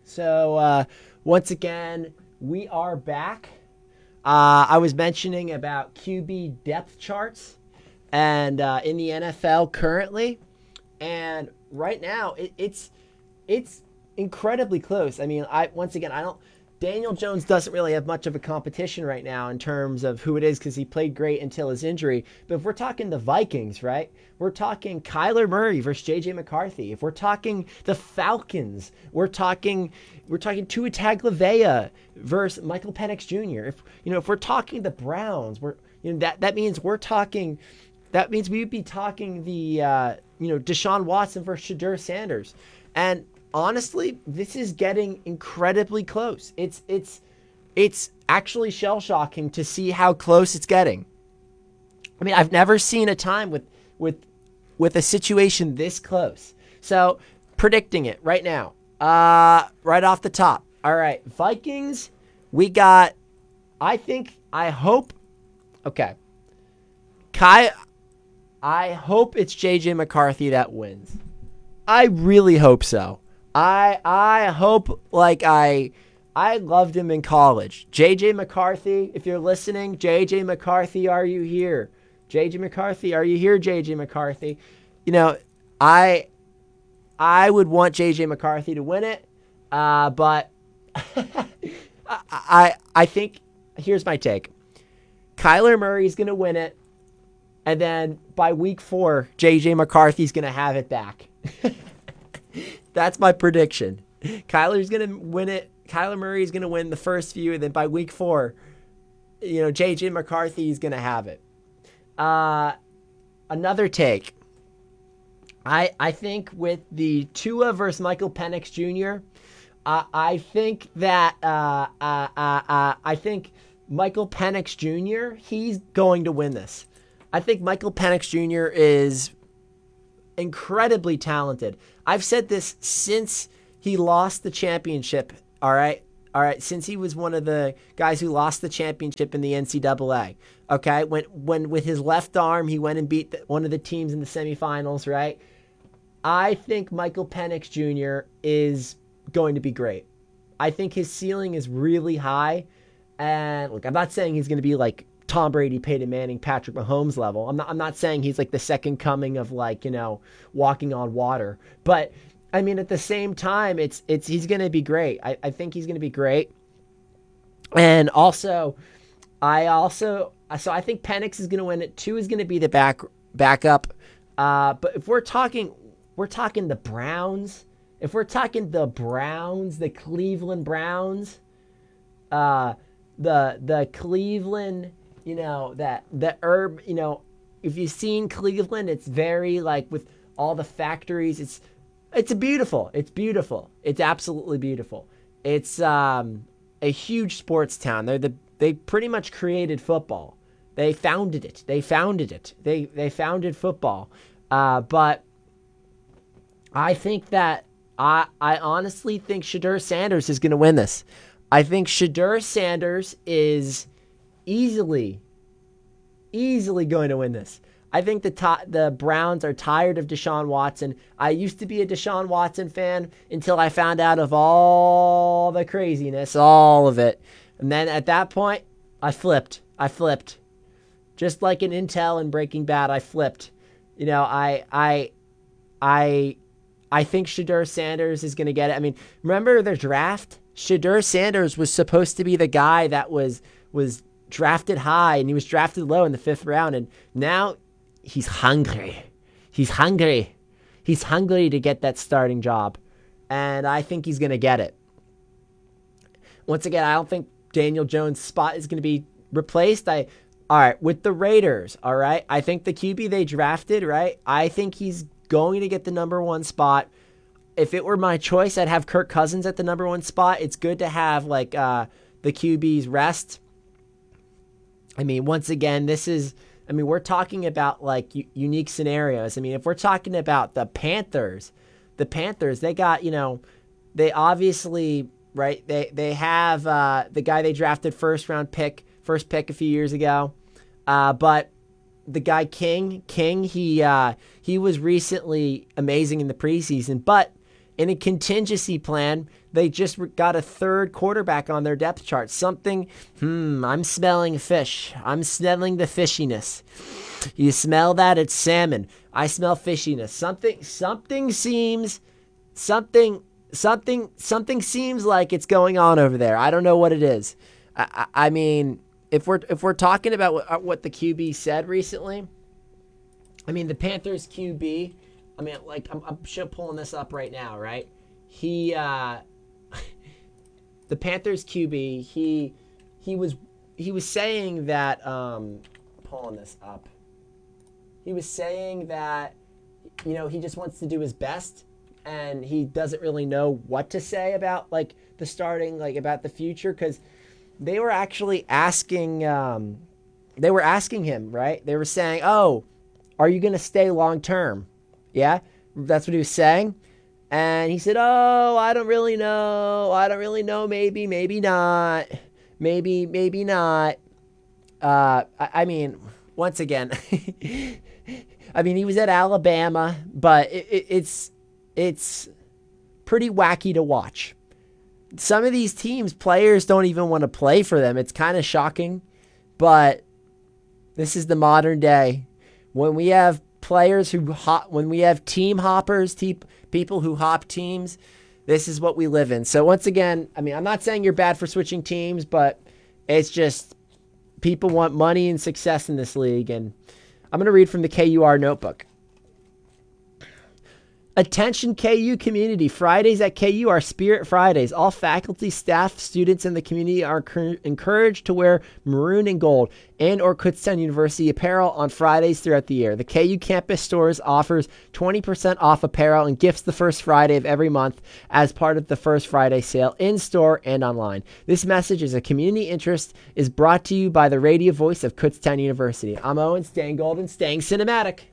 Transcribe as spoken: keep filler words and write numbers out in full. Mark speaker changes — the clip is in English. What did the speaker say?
Speaker 1: So, uh, once again, we are back. Uh, I was mentioning about Q B depth charts and uh, in the N F L currently. And right now, it, it's it's incredibly close. I mean, I once again, I don't. Daniel Jones doesn't really have much of a competition right now in terms of who it is because he played great until his injury. But if we're talking the Vikings, right? We're talking Kyler Murray versus J J McCarthy. If we're talking the Falcons, we're talking we're talking Tua Tagovailoa versus Michael Penix Junior If you know, if we're talking the Browns, we're you know that that means we're talking. That means we would be talking the uh, you know Deshaun Watson versus Shedeur Sanders, and honestly, this is getting incredibly close. It's it's it's actually shell-shocking to see how close it's getting. I mean, I've never seen a time with with with a situation this close. So, predicting it right now, uh, right off the top. All right, Vikings. We got. I think. I hope. Okay. Kai. I hope it's J J McCarthy that wins. I really hope so. I I hope like I I loved him in college. J J McCarthy, if you're listening, J J McCarthy, are you here? J J McCarthy, are you here, J J McCarthy? You know, I I would want J J McCarthy to win it, uh, but I, I I think here's my take. Kyler Murray's gonna win it, and then by week four, J J McCarthy's gonna have it back. That's my prediction. Kyler's going to win it. Kyler Murray's going to win the first few, and then by week four, you know, J J McCarthy's going to have it. Uh, another take. I I think with the Tua versus Michael Penix Junior, uh, I think that uh, uh, uh, uh, I think Michael Penix Junior, he's going to win this. I think Michael Penix Junior is incredibly talented. I've said this since he lost the championship, all right? All right, since he was one of the guys who lost the championship in the N C double A, okay? When when with his left arm, he went and beat the, one of the teams in the semifinals, right? I think Michael Penix Junior is going to be great. I think his ceiling is really high. And look, I'm not saying he's going to be like Tom Brady, Peyton Manning, Patrick Mahomes level. I'm not I'm not saying he's like the second coming of like, you know, walking on water. But I mean, at the same time, it's it's he's going to be great. I, I think he's going to be great. And also, I also so I think Penix is going to win it. Two is going to be the back backup. Uh, but if we're talking we're talking the Browns, if we're talking the Browns, the Cleveland Browns, uh, the the Cleveland. You know, that the herb, you know, if you've seen Cleveland, it's very like with all the factories. It's it's beautiful. It's beautiful. It's absolutely beautiful. It's um, a huge sports town. They're the they pretty much created football. They founded it. They founded it. They they founded football. Uh, but I think that I I honestly think Shedeur Sanders is going to win this. I think Shedeur Sanders is easily, easily going to win this. I think the to- the Browns are tired of Deshaun Watson. I used to be a Deshaun Watson fan until I found out of all the craziness, all of it. And then at that point, I flipped. I flipped. Just like in Intel and Breaking Bad, I flipped. You know, I I I I think Shedeur Sanders is going to get it. I mean, remember their draft? Shedeur Sanders was supposed to be the guy that was was drafted high, and he was drafted low in the fifth round, and now he's hungry. He's hungry. He's hungry to get that starting job, and I think he's going to get it. Once again, I don't think Daniel Jones' spot is going to be replaced. I, all right, with the Raiders, all right, I think the Q B they drafted, right, I think he's going to get the number one spot. If it were my choice, I'd have Kirk Cousins at the number one spot. It's good to have, like, uh, the Q B's rest. I mean, once again, this is, I mean, we're talking about like u- unique scenarios. I mean, if we're talking about the Panthers, the Panthers, they got, you know, they obviously, right, they, they have uh, the guy they drafted first round pick, first pick a few years ago. Uh, but the guy King, King, he, uh, he was recently amazing in the preseason, but in a contingency plan, they just got a third quarterback on their depth chart. Something, hmm, I'm smelling fish. I'm smelling the fishiness. You smell that? It's salmon. I smell fishiness. Something, something seems, something, something, something seems like it's going on over there. I don't know what it is. I, I, I mean, if we're if we're talking about what, what the Q B said recently, I mean, the Panthers Q B, I mean, like, I'm, I'm pulling this up right now, right? He, uh, the Panthers Q B, he, he was, he was saying that, um, pulling this up, he was saying that, you know, he just wants to do his best, and he doesn't really know what to say about, like, the starting, like, about the future, because they were actually asking, um, they were asking him, right? They were saying, oh, are you going to stay long term? Yeah, that's what he was saying. And he said, oh, I don't really know. I don't really know. Maybe, maybe not. Maybe, maybe not. Uh, I, I mean, once again, I mean, he was at Alabama, but it, it, it's it's pretty wacky to watch. Some of these teams, players don't even want to play for them. It's kind of shocking, but this is the modern day. When we have players who hop, when we have team hoppers, te- people who hop teams, this is what we live in. So once again, I mean, I'm not saying you're bad for switching teams, but it's just people want money and success in this league. And I'm going to read from the K U R notebook. Attention K U community. Fridays at K U are Spirit Fridays. All faculty, staff, students in the community are cur- encouraged to wear maroon and gold and or Kutztown University apparel on Fridays throughout the year. The K U campus stores offers twenty percent off apparel and gifts the first Friday of every month as part of the First Friday sale in-store and online. This message is a community interest is brought to you by the radio voice of Kutztown University. I'm Owen, staying golden, staying cinematic.